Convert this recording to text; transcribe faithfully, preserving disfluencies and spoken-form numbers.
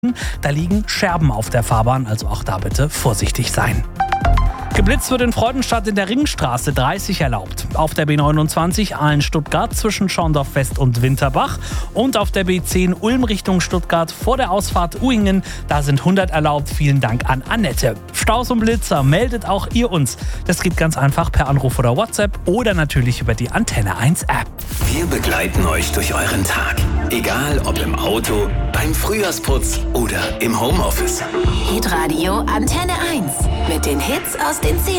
Da liegen Scherben auf der Fahrbahn, also auch da bitte vorsichtig sein. Geblitzt wird in Freudenstadt in der Ringstraße dreißig erlaubt. Auf der B neunundzwanzig Aalen-Stuttgart zwischen Schorndorf West und Winterbach und auf der B zehn Ulm Richtung Stuttgart vor der Ausfahrt Uhingen. Da sind hundert erlaubt. Vielen Dank an Annette. Staus und Blitzer, meldet auch ihr uns. Das geht ganz einfach per Anruf oder WhatsApp oder natürlich über die Antenne eins App. Wir begleiten euch durch euren Tag. Egal ob im Auto, beim Frühjahrsputz oder im Homeoffice. Hitradio Antenne eins mit den Hits aus den zehn